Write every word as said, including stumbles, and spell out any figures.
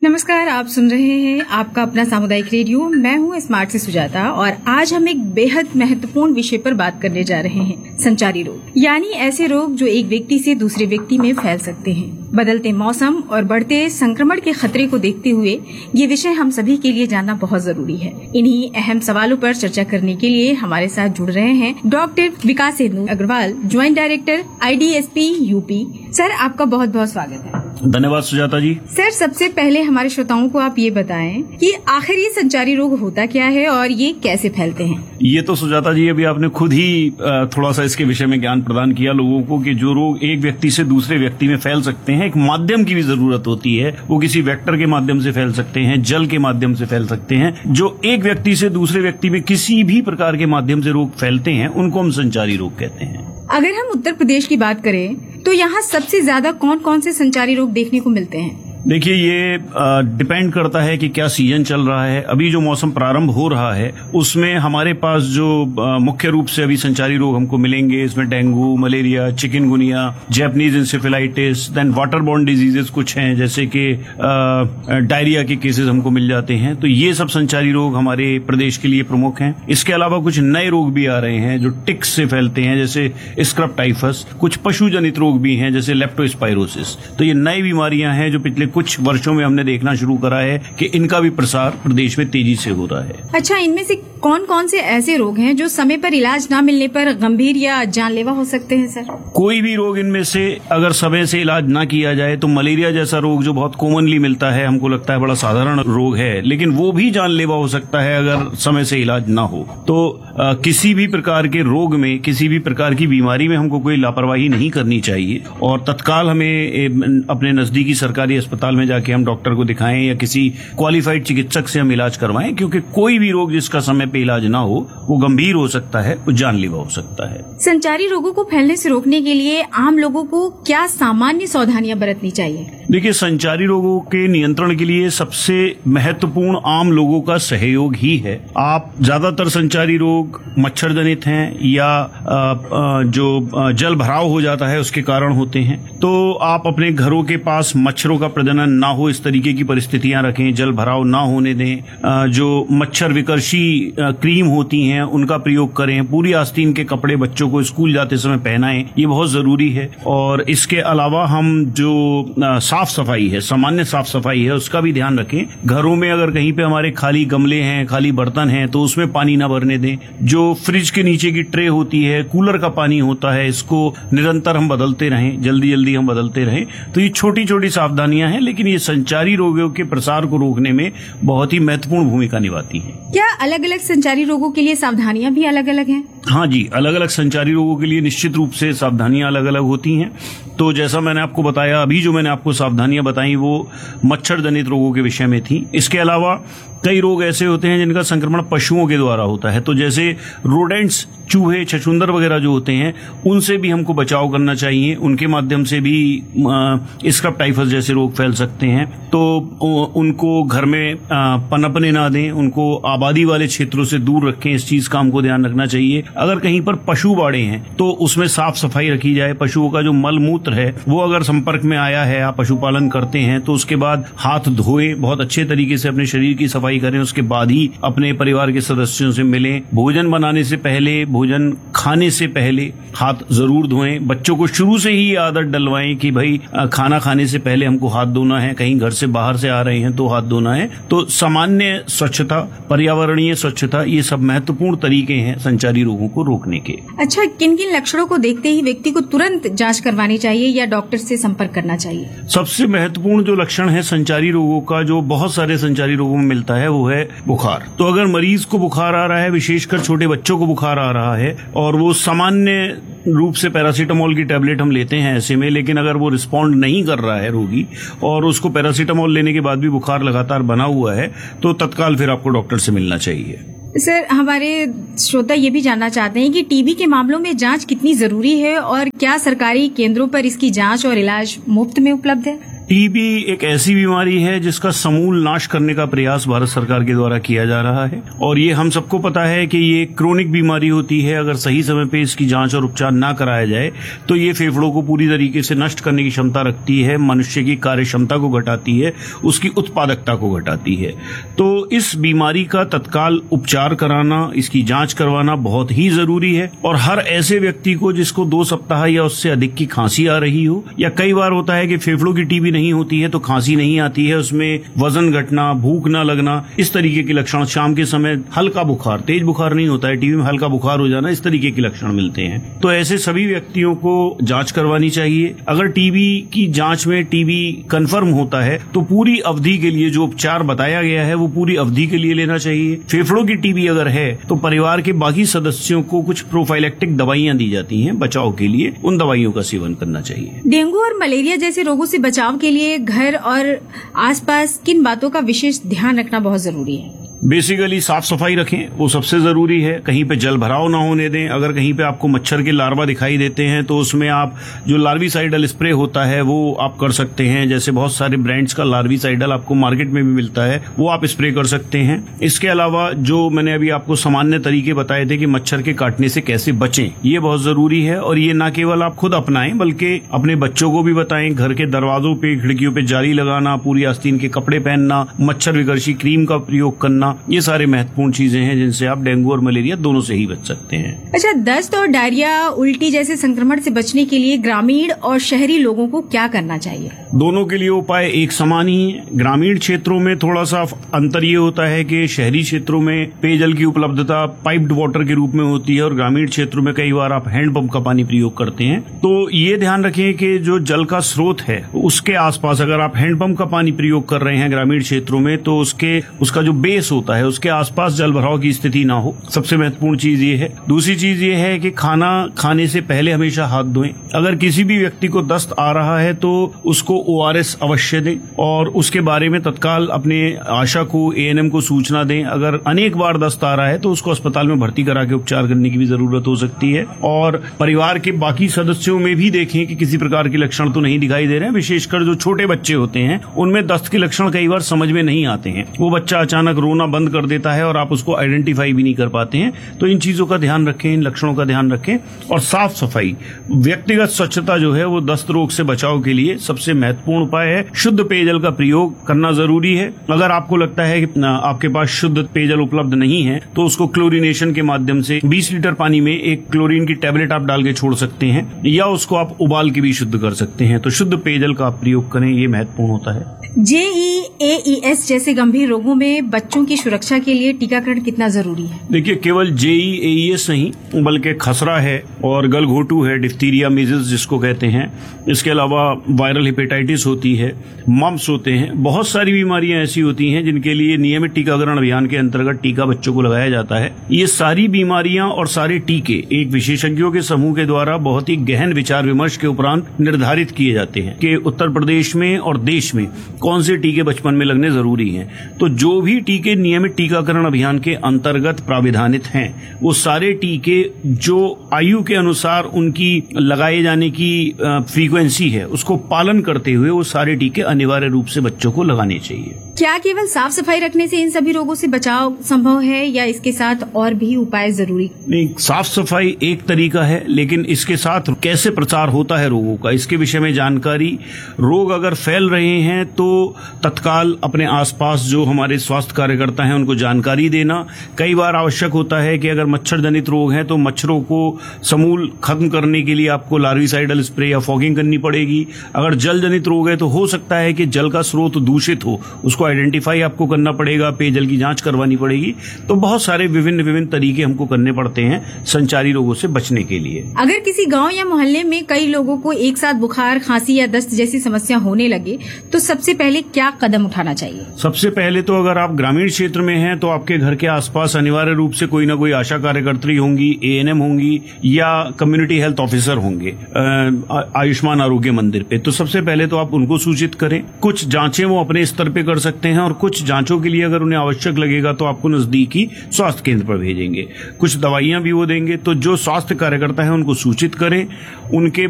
नमस्कार, आप सुन रहे हैं आपका अपना सामुदायिक रेडियो। मैं हूं स्मार्ट से सुजाता और आज हम एक बेहद महत्वपूर्ण विषय पर बात करने जा रहे हैं, संचारी रोग, यानी ऐसे रोग जो एक व्यक्ति से दूसरे व्यक्ति में फैल सकते हैं। बदलते मौसम और बढ़ते संक्रमण के खतरे को देखते हुए ये विषय हम सभी के लिए जानना बहुत जरूरी है। इन्हीं अहम सवालों पर चर्चा करने के लिए हमारे साथ जुड़ रहे हैं doctor Vikasendu Agarwal, joint director I D S P UP. Sir, आपका बहुत बहुत स्वागत है। धन्यवाद सुजाता जी। सर, सबसे पहले हमारे श्रोताओं को आप ये बताएं कि आखिर ये संचारी रोग होता क्या है और ये कैसे फैलते हैं। ये तो सुजाता जी अभी आपने खुद ही थोड़ा सा इसके विषय में ज्ञान प्रदान किया लोगों को कि जो रोग एक व्यक्ति से दूसरे व्यक्ति में फैल सकते हैं, एक माध्यम की भी जरूरत होती है। वो किसी वेक्टर के माध्यम से फैल सकते हैं, जल के माध्यम से फैल सकते हैं। जो एक व्यक्ति से दूसरे व्यक्ति में किसी भी प्रकार के माध्यम से रोग फैलते हैं उनको हम संचारी रोग कहते हैं। अगर हम उत्तर प्रदेश की बात करें तो यहाँ सबसे ज्यादा कौन कौन से संचारी रोग देखने को मिलते हैं? देखिए, ये डिपेंड करता है कि क्या सीजन चल रहा है। अभी जो मौसम प्रारंभ हो रहा है उसमें हमारे पास जो आ, मुख्य रूप से अभी संचारी रोग हमको मिलेंगे, इसमें dengue, malaria, chikungunya, Japanese encephalitis, then waterborne diseases कुछ हैं, जैसे कि डायरिया के केसेस हमको मिल जाते हैं। तो ये सब संचारी रोग हमारे प्रदेश के लिए प्रमुख हैं। इसके अलावा कुछ नए रोग भी आ रहे हैं जो टिक्स से फैलते हैं, जैसे स्क्रब टाइफस। कुछ पशु जनित रोग भी हैं जैसे लेप्टोस्पाइरोसिस। तो ये नई बीमारियां हैं जो पिछले कुछ वर्षों में हमने देखना शुरू करा है कि इनका भी प्रसार प्रदेश में तेजी से हो रहा है। अच्छा, इनमें से कौन कौन से ऐसे रोग हैं जो समय पर इलाज न मिलने पर गंभीर या जानलेवा हो सकते हैं? सर, कोई भी रोग इनमें से अगर समय से इलाज ना किया जाए तो मलेरिया जैसा रोग जो बहुत कॉमनली मिलता है, हमको लगता है बड़ा साधारण रोग है, लेकिन वो भी जानलेवा हो सकता है अगर समय से इलाज ना हो। तो आ, किसी भी प्रकार के रोग में, किसी भी प्रकार की बीमारी में हमको कोई लापरवाही नहीं करनी चाहिए और तत्काल हमें अपने नजदीकी सरकारी अस्पताल में जाके हम डॉक्टर को दिखाएं या किसी क्वालिफाइड चिकित्सक से हम इलाज करवाएं, क्योंकि कोई भी रोग जिसका समय पे इलाज ना हो वो गंभीर हो सकता है, वो जानलेवा हो सकता है। संचारी रोगों को फैलने से रोकने के लिए आम लोगों को क्या सामान्य सावधानियां बरतनी चाहिए? देखिए, संचारी रोगों के नियंत्रण के लिए सबसे महत्वपूर्ण आम लोगों का सहयोग ही है। आप ज्यादातर संचारी रोग मच्छर जनित हैं या आ, आ, जो जल भराव हो जाता है उसके कारण होते हैं। तो आप अपने घरों के पास मच्छरों का प्रजनन ना हो इस तरीके की परिस्थितियां रखें, जल भराव ना होने दें। जो मच्छर विकर्षी क्रीम होती हैं उनका प्रयोग करें। पूरी आस्तीन के कपड़े बच्चों को स्कूल जाते समय पहनाएं, ये बहुत जरूरी है। और इसके अलावा हम जो साफ सफाई है, सामान्य साफ सफाई है, उसका भी ध्यान रखें। घरों में अगर कहीं पे हमारे खाली गमले हैं, खाली बर्तन हैं, तो उसमें पानी ना भरने दें। जो फ्रिज के नीचे की ट्रे होती है, कूलर का पानी होता है, इसको निरंतर हम बदलते रहें, जल्दी जल्दी हम बदलते रहें। तो ये छोटी छोटी सावधानियां हैं, लेकिन ये संचारी रोगों के प्रसार को रोकने में बहुत ही महत्वपूर्ण भूमिका निभाती है। क्या अलग अलग संचारी रोगों के लिए सावधानियां भी अलग अलग हैं? हाँ जी, अलग अलग संचारी रोगों के लिए निश्चित रूप से सावधानियां अलग अलग होती हैं। तो जैसा मैंने आपको बताया, अभी जो मैंने आपको सावधानियां बताई वो मच्छर जनित रोगों के विषय में थी। इसके अलावा कई रोग ऐसे होते हैं जिनका संक्रमण पशुओं के द्वारा होता है। तो जैसे रोडेंट्स, चूहे, छछूंदर वगैरह जो होते हैं, उनसे भी हमको बचाव करना चाहिए। उनके माध्यम से भी स्क्रब टाइफस जैसे रोग फैल सकते हैं। तो उनको घर में पनपने ना दें, उनको आबादी वाले क्षेत्रों से दूर रखें। इस चीज का हमको ध्यान रखना चाहिए। अगर कहीं पर पशु बाड़े हैं तो उसमें साफ सफाई रखी जाए। पशुओं का जो मल मूत्र है वो अगर संपर्क में आया है, आप पशुपालन करते हैं, तो उसके बाद हाथ धोएं, बहुत अच्छे तरीके से अपने शरीर की सफाई करें। उसके बाद ही अपने परिवार के सदस्यों से मिलें। भोजन बनाने से पहले, भोजन खाने से पहले हाथ जरूर धोएं। बच्चों को शुरू से ही आदत डलवाएं कि भाई खाना खाने से पहले हमको हाथ धोना है, कहीं घर से बाहर से आ रहे हैं तो हाथ धोना है। तो सामान्य स्वच्छता, पर्यावरणीय स्वच्छता, ये सब महत्वपूर्ण तरीके हैं संचारी रोगों को रोकने के। अच्छा, किन किन लक्षणों को देखते ही व्यक्ति को तुरंत जांच करवानी चाहिए या डॉक्टर से संपर्क करना चाहिए? सबसे महत्वपूर्ण जो लक्षण है संचारी रोगों का, जो बहुत सारे संचारी रोगों में मिलता है, वो है बुखार। तो अगर मरीज को बुखार आ रहा है, विशेषकर छोटे बच्चों को बुखार आ रहा है और वो सामान्य रूप से पैरासीटामोल की टैबलेट हम लेते हैं ऐसे में, लेकिन अगर वो रिस्पॉन्ड नहीं कर रहा है रोगी और उसको पैरासीटामोल लेने के बाद भी बुखार लगातार बना हुआ है, तो तत्काल फिर आपको डॉक्टर से मिलना चाहिए। सर, हमारे श्रोता ये भी जानना चाहते हैं कि टीबी के मामलों में जांच कितनी जरूरी है और क्या सरकारी केंद्रों पर इसकी जांच और इलाज मुफ्त में उपलब्ध है? टीबी एक ऐसी बीमारी है जिसका समूल नाश करने का प्रयास भारत सरकार के द्वारा किया जा रहा है और ये हम सबको पता है कि ये क्रोनिक बीमारी होती है। अगर सही समय पे इसकी जांच और उपचार ना कराया जाए तो ये फेफड़ों को पूरी तरीके से नष्ट करने की क्षमता रखती है, मनुष्य की कार्य क्षमता को घटाती है, उसकी उत्पादकता को घटाती है। तो इस बीमारी का तत्काल उपचार कराना, इसकी जांच करवाना बहुत ही जरूरी है और हर ऐसे व्यक्ति को जिसको दो सप्ताह या उससे अधिक की खांसी आ रही हो, या कई बार होता है कि फेफड़ों की टीबी नहीं होती है तो खांसी नहीं आती है, उसमें वजन घटना, भूख ना लगना, इस तरीके के लक्षण, शाम के समय हल्का बुखार, तेज बुखार नहीं होता है, टीबी में हल्का बुखार हो जाना, इस तरीके के लक्षण मिलते हैं। तो ऐसे सभी व्यक्तियों को जांच करवानी चाहिए। अगर टीबी की जांच में टीबी कंफर्म होता है तो पूरी अवधि के लिए जो उपचार बताया गया है वो पूरी अवधि के लिए लेना चाहिए। फेफड़ों की टीबी अगर है तो परिवार के बाकी सदस्यों को कुछ प्रोफाइलेक्टिक दवाइयां दी जाती हैं बचाव के लिए, उन दवाइयों का सेवन करना चाहिए। डेंगू और मलेरिया जैसे रोगों से बचाव के लिए घर और आसपास किन बातों का विशेष ध्यान रखना बहुत जरूरी है? बेसिकली साफ सफाई रखें, वो सबसे जरूरी है। कहीं पे जल भराव ना होने दें। अगर कहीं पे आपको मच्छर के लार्वा दिखाई देते हैं तो उसमें आप जो लार्विसाइडल स्प्रे होता है वो आप कर सकते हैं। जैसे बहुत सारे ब्रांड्स का लार्विसाइडल आपको मार्केट में भी मिलता है, वो आप स्प्रे कर सकते हैं। इसके अलावा जो मैंने अभी आपको सामान्य तरीके बताए थे कि मच्छर के काटने से कैसे बचें, ये बहुत जरूरी है और ये ना केवल आप खुद अपनाएं बल्कि अपने बच्चों को भी बताएं। घर के दरवाजों पे, खिड़कियों पे जाली लगाना, पूरी आस्तीन के कपड़े पहनना, मच्छर विकर्षी क्रीम का प्रयोग करना, ये सारे महत्वपूर्ण चीजें हैं जिनसे आप डेंगू और मलेरिया दोनों से ही बच सकते हैं। अच्छा, दस्त और डायरिया, उल्टी जैसे संक्रमण से बचने के लिए ग्रामीण और शहरी लोगों को क्या करना चाहिए? दोनों के लिए उपाय एक समान ही है। ग्रामीण क्षेत्रों में थोड़ा सा अंतर ये होता है कि शहरी क्षेत्रों में पेयजल की उपलब्धता पाइप्ड वाटर के रूप में होती है और ग्रामीण क्षेत्रों में कई बार आप हैंडपंप का पानी प्रयोग करते हैं। तो ये ध्यान रखें कि जो जल का स्रोत है उसके आसपास अगर आप हैंडपंप का पानी प्रयोग कर रहे हैं ग्रामीण क्षेत्रों में तो उसके उसका जो बेस होता है उसके आसपास जल भराव की स्थिति ना हो, सबसे महत्वपूर्ण चीज ये है। दूसरी चीज ये है कि खाना खाने से पहले हमेशा हाथ धोएं। अगर किसी भी व्यक्ति को दस्त आ रहा है तो उसको ओआरएस अवश्य दें और उसके बारे में तत्काल अपने आशा को, एएनएम को सूचना दें। अगर अनेक बार दस्त आ रहा है तो उसको अस्पताल में भर्ती करा के उपचार करने की भी जरूरत हो सकती है। और परिवार के बाकी सदस्यों में भी देखें कि किसी प्रकार के लक्षण तो नहीं दिखाई दे रहे हैं। विशेषकर जो छोटे बच्चे होते हैं उनमें दस्त के लक्षण कई बार समझ में नहीं आते हैं। वो बच्चा अचानक रोना बंद कर देता है और आप उसको आइडेंटिफाई भी नहीं कर पाते हैं। तो इन चीजों का ध्यान रखें, इन लक्षणों का ध्यान रखें। और साफ सफाई, व्यक्तिगत स्वच्छता जो है वो दस्त रोग से बचाव के लिए सबसे महत्वपूर्ण उपाय है। शुद्ध पेयजल का प्रयोग करना जरूरी है। अगर आपको लगता है कि आपके पास शुद्ध पेयजल उपलब्ध नहीं है तो उसको क्लोरीनेशन के माध्यम से बीस लीटर पानी में एक क्लोरीन की टैबलेट आप डाल के छोड़ सकते हैं या उसको आप उबाल के भी शुद्ध कर सकते हैं। तो शुद्ध पेयजल का आप प्रयोग करें, ये महत्वपूर्ण होता है। जेई एईएस जैसे गंभीर रोगों में बच्चों की सुरक्षा के लिए टीकाकरण कितना जरूरी है? देखिए, केवल जेई एईएस नहीं बल्कि खसरा है और गलघोटू है, डिप्थीरिया, मीजल्स जिसको कहते हैं, इसके अलावा वायरल हेपेटाइटिस होती है, मम्प्स होते हैं। बहुत सारी बीमारियां ऐसी होती हैं जिनके लिए नियमित टीकाकरण अभियान के अंतर्गत टीका बच्चों को लगाया जाता है। ये सारी बीमारियां और सारे टीके एक विशेषज्ञों के समूह के द्वारा बहुत ही गहन विचार विमर्श के उपरांत निर्धारित किए जाते हैं कि उत्तर प्रदेश में और देश में कौन से टीके बचपन में लगने जरूरी हैं। तो जो भी टीके नियमित टीकाकरण अभियान के अंतर्गत प्राविधानित हैं वो सारे टीके जो आयु के अनुसार उनकी लगाए जाने की फ्रीक्वेंसी है उसको पालन करते हुए वो सारे टीके अनिवार्य रूप से बच्चों को लगाने चाहिए। क्या केवल साफ सफाई रखने से इन सभी रोगों से बचाव संभव है या इसके साथ और भी उपाय जरूरी? नहीं, साफ सफाई एक तरीका है लेकिन इसके साथ कैसे प्रचार होता है रोगों का, इसके विषय में जानकारी, रोग अगर फैल रहे हैं तो तत्काल अपने आसपास जो हमारे स्वास्थ्य कार्यकर्ता हैं उनको जानकारी देना। कई बार आवश्यक होता है कि अगर मच्छर जनित रोग हैं तो मच्छरों को समूल खत्म करने के लिए आपको लार्विसाइडल स्प्रे या फॉगिंग करनी पड़ेगी। अगर जल जनित रोग है तो हो सकता है कि जल का स्रोत दूषित हो, उसको आइडेंटिफाई आपको करना पड़ेगा, पेयजल की जांच करवानी पड़ेगी। तो बहुत सारे विभिन्न विभिन्न तरीके हमको करने पड़ते हैं संचारी रोगों से बचने के लिए। अगर किसी गांव या मोहल्ले में कई लोगों को एक साथ बुखार, खांसी या दस्त जैसी समस्या होने लगे तो सबसे पहले क्या कदम उठाना चाहिए? सबसे पहले तो अगर आप ग्रामीण क्षेत्र में हैं तो आपके घर के आसपास अनिवार्य रूप से कोई ना कोई आशा कार्यकर्त्री होंगी, एएनएम होंगी या कम्युनिटी हेल्थ ऑफिसर होंगे आयुष्मान आरोग्य मंदिर पे। तो सबसे पहले तो आप उनको सूचित करें। कुछ जांचें वो अपने स्तर पे कर सकते हैं और कुछ जांचों के लिए अगर उन्हें आवश्यक लगेगा तो आपको नजदीकी स्वास्थ्य केंद्र पर भेजेंगे। कुछ दवाइयां भी वो देंगे। तो जो स्वास्थ्य कार्यकर्ता है उनको सूचित करें। उनके